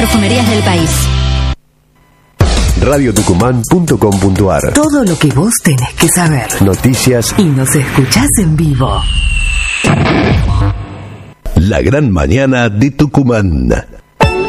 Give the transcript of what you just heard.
Perfumerías del país. radiotucumán.com.ar. Todo lo que vos tenés que saber. Noticias. Y nos escuchás en vivo. La gran mañana de Tucumán.